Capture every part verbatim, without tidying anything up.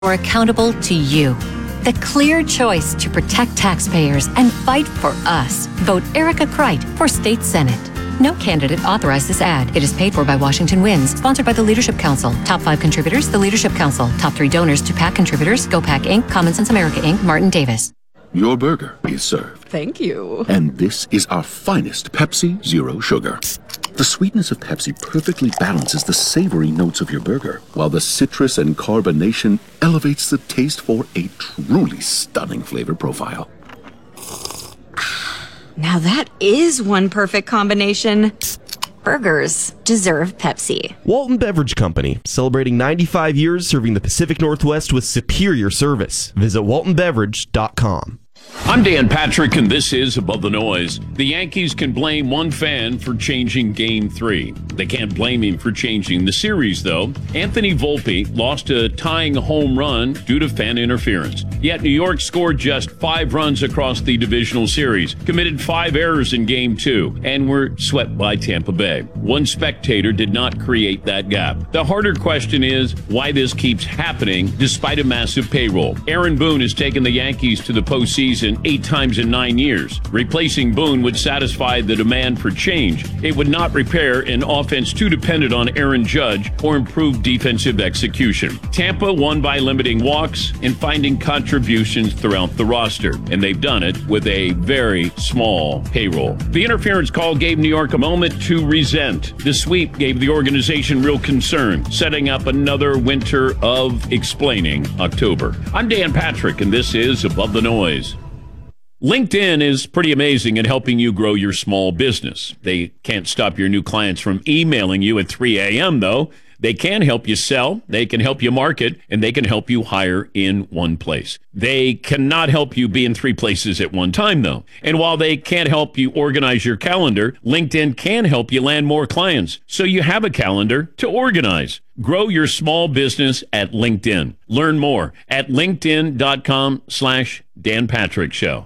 We're accountable to you. The clear choice to protect taxpayers and fight for us. Vote Erica Kreit for State Senate. No candidate authorized this ad. It is paid for by Washington Wins. Sponsored by the Leadership Council. Top five contributors, the Leadership Council. Top three donors to PAC contributors, GoPAC Incorporated, Common Sense America Incorporated, Martin Davis. Your burger is served. Thank you. And this is our finest Pepsi Zero Sugar. The sweetness of Pepsi perfectly balances the savory notes of your burger, while the citrus and carbonation elevates the taste for a truly stunning flavor profile. Now that is one perfect combination. Burgers deserve Pepsi. Walton Beverage Company, celebrating ninety-five years serving the Pacific Northwest with superior service. Visit walton beverage dot com. I'm Dan Patrick, and this is Above the Noise. The Yankees can blame one fan for changing Game three. They can't blame him for changing the series, though. Anthony Volpe lost a tying home run due to fan interference. Yet New York scored just five runs across the divisional series, committed five errors in Game two, and were swept by Tampa Bay. One spectator did not create that gap. The harder question is why this keeps happening despite a massive payroll. Aaron Boone has taken the Yankees to the postseason eight times in nine years. Replacing Boone would satisfy the demand for change. It would not repair an offense too dependent on Aaron Judge or improve defensive execution. Tampa won by limiting walks and finding contributions throughout the roster, and they've done it with a very small payroll. The interference call gave New York a moment to resent. The sweep gave the organization real concern, setting up another winter of explaining October. I'm Dan Patrick, and this is Above the Noise. LinkedIn is pretty amazing at helping you grow your small business. They can't stop your new clients from emailing you at three a.m., though. They can help you sell, they can help you market, and they can help you hire in one place. They cannot help you be in three places at one time, though. And while they can't help you organize your calendar, LinkedIn can help you land more clients, so you have a calendar to organize. Grow your small business at LinkedIn. Learn more at linkedin.com slash Dan Patrick Show.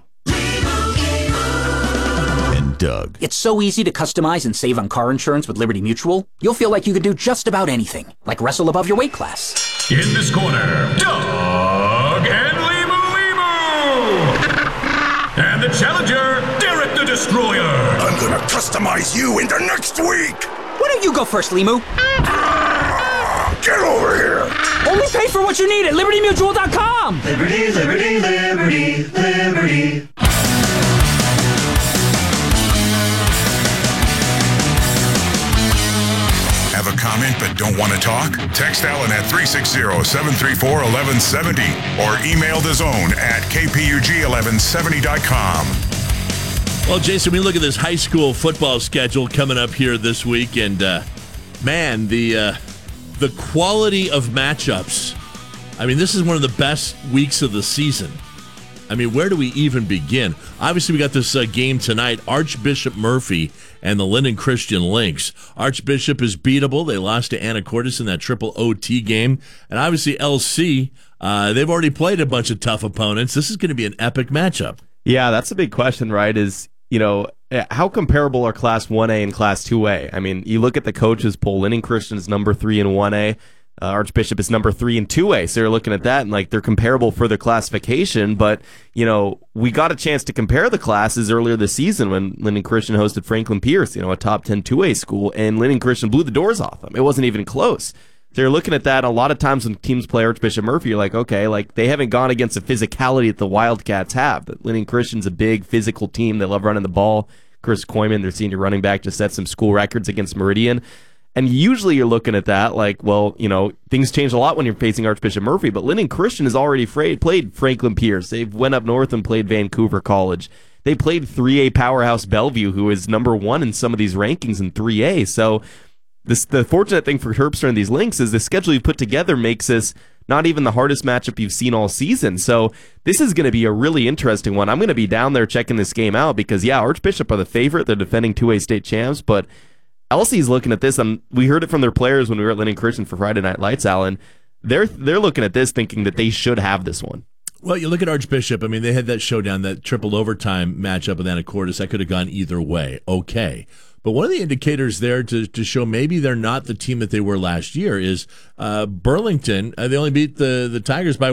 Doug. It's so easy to customize and save on car insurance with Liberty Mutual. You'll feel like you could do just about anything, like wrestle above your weight class. In this corner, Doug and Limu Limu! And the challenger, Derek the Destroyer! I'm gonna customize you into next week! Why don't you go first, Limu? Ah, get over here! Only pay for what you need at liberty mutual dot com! Liberty, liberty, liberty, liberty. Have a comment but don't want to talk? Text Alan at three six zero, seven three four, one one seven zero or email the zone at k p u g eleven seventy dot com. Well, Jason, we look at this high school football schedule coming up here this week, and uh, man, the uh, the quality of matchups. I mean, this is one of the best weeks of the season. I mean, where do we even begin? Obviously, we got this uh, game tonight, Archbishop Murphy and the Linden Christian Lynx. Archbishop is beatable. They lost to Anacortes in that triple O T game. And obviously, L C, uh, they've already played a bunch of tough opponents. This is going to be an epic matchup. Yeah, that's a big question, right? Is, you know, how comparable are Class one A and Class two A? I mean, you look at the coaches poll, Linden Christian's number three in one A. Uh, Archbishop is number three in two A, so you're looking at that, and like they're comparable for their classification. But you know, we got a chance to compare the classes earlier this season when Linden Christian hosted Franklin Pierce, you know, a top ten two A school, and Linden Christian blew the doors off them. It wasn't even close. So you're looking at that. A lot of times when teams play Archbishop Murphy, you're like, okay, like they haven't gone against the physicality that the Wildcats have. But Linden Christian's a big physical team. They love running the ball. Chris Koyman, their senior running back, just set some school records against Meridian. And usually you're looking at that like, well, you know, things change a lot when you're facing Archbishop Murphy, but Linden Christian has already frayed, played Franklin Pierce. They've went up north and played Vancouver College. They played three A powerhouse Bellevue, who is number one in some of these rankings in three A. So this, the fortunate thing for Terpstra and these Lynx is the schedule you've put together makes this not even the hardest matchup you've seen all season. So this is going to be a really interesting one. I'm going to be down there checking this game out because, yeah, Archbishop are the favorite. They're defending two A state champs, but L C's looking at this, and we heard it from their players when we were at Linden Christian for Friday Night Lights, Alan. They're they're looking at this thinking that they should have this one. Well, you look at Archbishop. I mean, they had that showdown, that triple overtime matchup with Anacortes. That could have gone either way. Okay. But one of the indicators there to, to show maybe they're not the team that they were last year is uh, Burlington. Uh, they only beat the, the Tigers by